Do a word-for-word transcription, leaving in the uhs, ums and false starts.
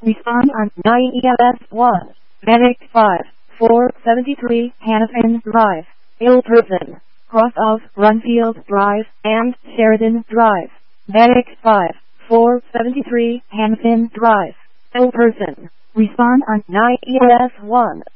Respond on nine E L S one. Medic five, four seventy-three Hannafin Drive, ill person, cross of Runfield Drive and Sheridan Drive. Medic five, four seventy-three Hannafin Drive, ill person. Respond on nine E L S one.